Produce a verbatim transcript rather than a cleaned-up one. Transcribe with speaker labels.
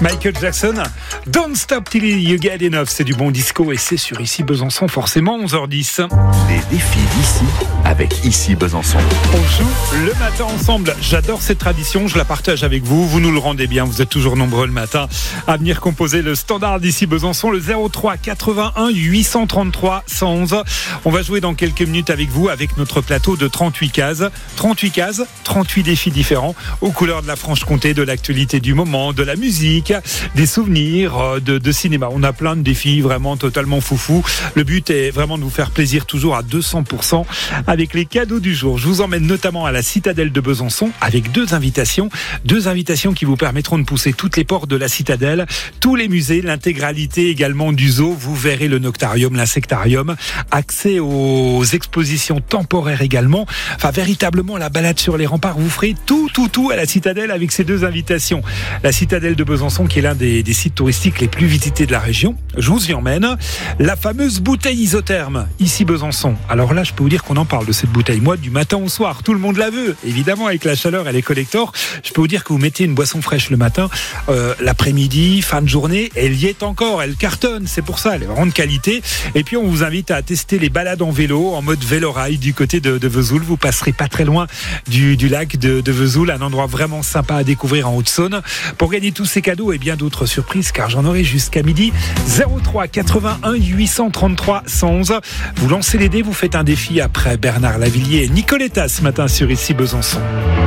Speaker 1: Michael Jackson, Don't Stop Till You Get Enough, c'est du bon disco et c'est sur Ici Besançon, forcément onze heures dix.
Speaker 2: Les défis d'ici avec Ici Besançon.
Speaker 1: On joue le matin ensemble, j'adore cette tradition, je la partage avec vous, vous nous le rendez bien, vous êtes toujours nombreux le matin à venir composer le standard d'Ici Besançon, le zéro trois quatre-vingt-un huit cent trente-trois cent onze. On va jouer dans quelques minutes avec vous, avec notre plateau de trente-huit cases. trente-huit cases, trente-huit défis différents, aux couleurs de la Franche-Comté, de l'actualité du moment, de la musique, des souvenirs, de, de cinéma. On a plein de défis vraiment totalement foufou. Le but est vraiment de vous faire plaisir toujours à deux cents pour cent avec les cadeaux du jour. Je vous emmène notamment à la citadelle de Besançon avec deux invitations. Deux invitations qui vous permettront de pousser toutes les portes de la citadelle, tous les musées, l'intégralité également du zoo. Vous verrez le noctarium, l'insectarium, accès aux expositions temporaires également. Enfin, véritablement, la balade sur les remparts. Vous ferez tout, tout, tout à la citadelle avec ces deux invitations. La citadelle de Besançon qui est l'un des, des sites touristiques les plus visités de la région. Je vous y emmène. La fameuse bouteille isotherme, ici Besançon. Alors là, je peux vous dire qu'on en parle de cette bouteille. Moi, du matin au soir, tout le monde la veut. Évidemment, avec la chaleur et les collectors, je peux vous dire que vous mettez une boisson fraîche le matin, euh, l'après-midi, fin de journée, elle y est encore, elle cartonne. C'est pour ça, elle est vraiment de qualité. Et puis, on vous invite à tester les balades en vélo, en mode vélo-rail du côté de, de Vesoul. Vous passerez pas très loin du, du lac de, de Vesoul, un endroit vraiment sympa à découvrir en Haute-Saône. Pour gagner tous ces cadeaux et bien d'autres surprises, car j'en aurai jusqu'à midi, zéro trois quatre-vingt-un huit cent trente-trois cent onze. Vous lancez les dés, vous faites un défi après Bernard Lavillier et Nicoletta ce matin sur Ici Besançon.